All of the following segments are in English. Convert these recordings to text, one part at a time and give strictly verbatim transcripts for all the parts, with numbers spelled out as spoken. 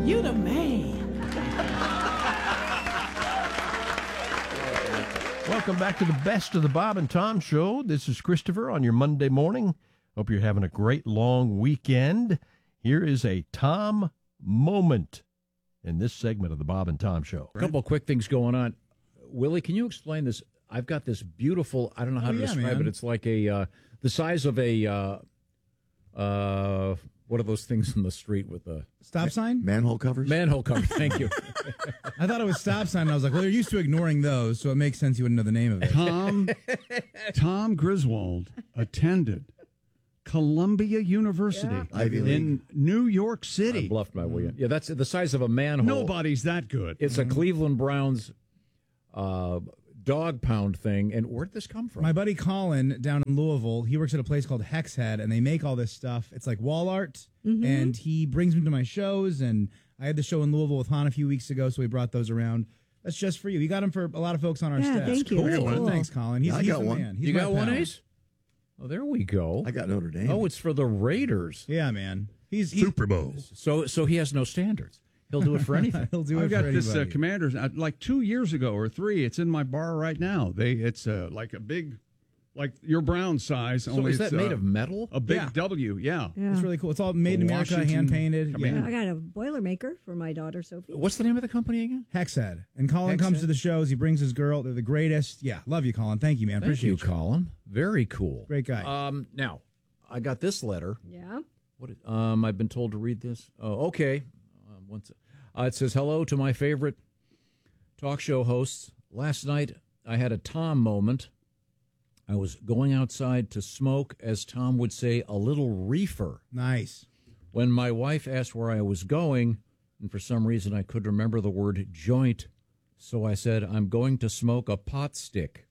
You the man. Welcome back to the best of the Bob and Tom Show. This is Christopher on your Monday morning. Hope you're having a great long weekend. Here is a Tom moment in this segment of the Bob and Tom Show. A couple of quick things going on. Willie, can you explain this? I've got this beautiful, I don't know how Oh, to yeah, describe man. it. It's like a, uh, the size of a, uh, uh, what are those things in the street with the Stop sign? Manhole covers? manhole cover? Thank you. I thought it was stop sign. And I was like, well, you're used to ignoring those, so it makes sense you wouldn't know the name of it. Tom Tom Griswold attended Columbia University Ivy League. in New York I City. bluffed my way in. Yeah, that's the size of a manhole. Nobody's that good. It's a Cleveland Browns uh, dog pound thing. And where'd this come from? My buddy Colin down in Louisville, he works at a place called Hexhead, and they make all this stuff. It's like wall art, and he brings them to my shows, and I had the show in Louisville with Han a few weeks ago, so we brought those around. That's just for you. We got them for a lot of folks on our Yeah, staff. thank you. Cool. That's cool. Thanks, Colin. He's, I he's got the one. man. He's you my got one, pal. Ace? Oh, there we go. I got Notre Dame. Oh, it's for the Raiders. Yeah, man. He's, he's Super Bowl. So, so he has no standards. He'll do it for anything. He'll do it I've for got this uh, anybody. Commanders uh, like two years ago or three. It's in my bar right now. They it's uh, like a big, like your brown size. So only is that it's, made uh, of metal? a big Yeah. W? Yeah. Yeah. It's really cool. It's all made in The America, Washington hand painted. Command- Yeah. I got a Boilermaker for my daughter, Sophie. What's the name of the company again? Hexhead. And Colin Hexhead? comes to the shows. He brings his girl. They're the greatest. Yeah, love you, Colin. Thank you, man. Thank Appreciate you, Colin. Very cool. Great guy. Um, now, I got this letter. Yeah. What? Is, um, I've been told to read this. Oh, okay. Um, once, uh, it says, "Hello to my favorite talk show hosts. Last night I had a Tom moment. I was going outside to smoke, as Tom would say, a little reefer. Nice. When my wife asked where I was going, and for some reason I couldn't remember the word joint, so I said, I'm going to smoke a pot stick."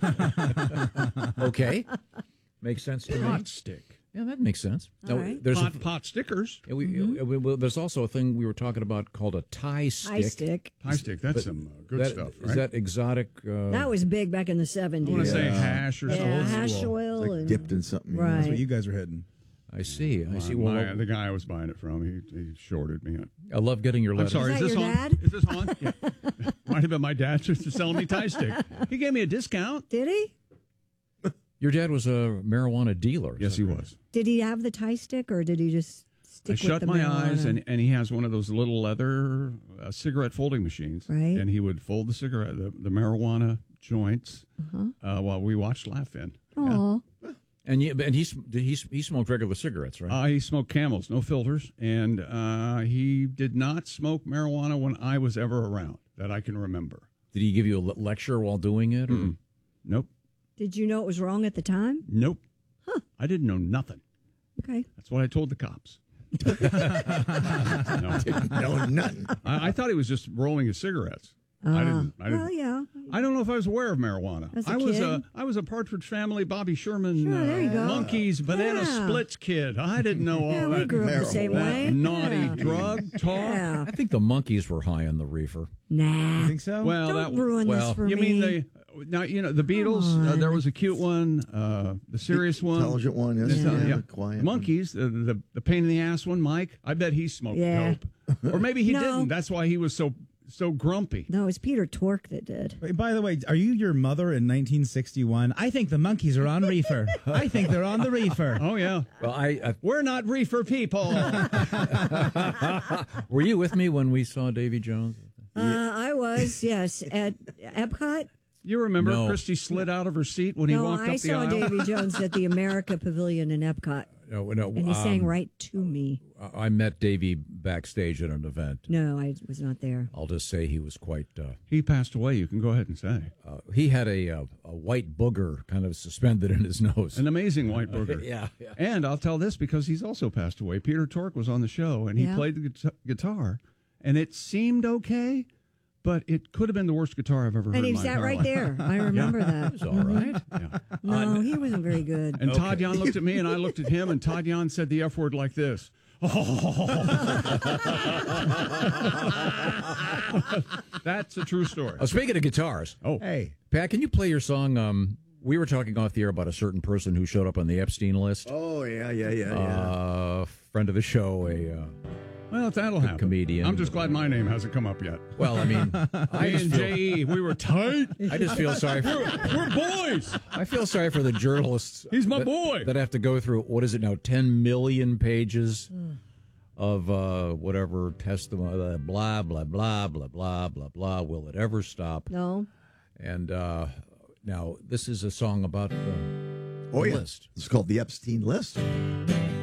Okay. Makes sense to me. Pot stick. Yeah, that makes sense. All Now, right. there's a, Pot, pot stickers. yeah, we, uh, we- we- there's also a thing we were talking about called a tie stick. Eye stick. Pie stick. That's But some uh, good That- stuff, Is right? that exotic? Uh, That was big back in the I seventies. want to say Yeah. hash or Yeah, something. hash Cool. oil Like and dipped in something. you know. Right. That's what you guys are hitting. I see. I see. Uh, Well, my- the guy I was buying it from, he, he shorted me. I love getting your I'm letters. sorry, Is is, that this your on? dad? Is this on? Yeah. Might have been my dad just selling me tie stick. He gave me a discount. Did he? Your dad was a marijuana dealer. is Yes, that he right? was. Did he have the tie stick, or did he just stick I with shut the my eyes, marijuana? and, and he has one of those little leather uh, cigarette folding machines. Right. And he would fold the cigarette, the, the marijuana joints, uh, while we watched Laugh-In. Aw. And, you, and he, sm- did he he smoked regular cigarettes, right? Uh, he smoked Camels, no filters, and uh, he did not smoke marijuana when I was ever around, that I can remember. Did he give you a le- lecture while doing it? Or? Mm-mm. Nope. Did you know it was wrong at the time? Nope. I didn't know nothing. Okay. That's what I told the cops. no. No, nothing. I, I thought he was just rolling his cigarettes. I didn't. I didn't. Well, yeah. I don't know if I was aware of marijuana. As a I was kid? a I was a Partridge Family, Bobby Sherman, Sure, there you uh, go. Monkeys, Banana Yeah. Splits kid. I didn't know all Yeah, we that, grew up the same marijuana. way. that naughty Yeah. drug talk. Yeah. I think the monkeys were high on the reefer. Nah. You think so? Well, Don't that ruin well, this for you me. mean the now you know the Beatles? Uh, there was a cute one, uh, the serious one, Intelligent one, yes. Yeah. Yeah, Yeah. the quiet one. Monkeys, the, the the pain in the ass one, Mike. I bet he smoked Yeah. dope, or maybe he No. didn't. That's why he was so so grumpy. No, it's Peter Tork that did. Wait, by the way, are you your mother in nineteen sixty-one? I think the monkeys are on reefer. I think they're on the reefer. Oh yeah, Well, I, I we're not reefer people. were you with me when we saw Davy Jones? Uh, I was, yes, at Epcot. You remember No. Christy slid out of her seat when he No, walked I up the saw aisle? Davy Jones at the America Pavilion in Epcot, No, no. and he sang um, right to me. I met Davy backstage at an event. No, I was not there. I'll just say he was quite. Uh, He passed away. You can go ahead and say uh, he had a, a a white booger kind of suspended in his nose. an amazing white booger. yeah, yeah. And I'll tell this because he's also passed away. Peter Tork was on the show, and he Yeah. played the guita- guitar, and it seemed okay, but it could have been the worst guitar I've ever heard. And he in my sat entire right life. there. I remember that. It was all right. Yeah. No, he wasn't very good. And Todd Yan looked at me, and I looked at him, and Todd Yan said the F word like this. That's a true story. Uh, speaking of guitars, Oh, Hey, Pat, can you play your song? Um, we were talking off the air about a certain person who showed up on the Epstein list. Oh, yeah, yeah, yeah, yeah. Uh, friend of the show, a uh, Well, that'll happen. comedian. I'm just glad my name hasn't come up yet. Well, I mean, I Me just and feel, J E, we were tight. I just feel sorry for We're boys. I feel sorry for the journalists. He's my that, boy. that have to go through what is it now, ten million pages of uh, whatever testimony, blah blah blah blah blah blah blah. Will it ever stop? No. And uh, now this is a song about uh, Oh, the yeah. list. It's called the Epstein List.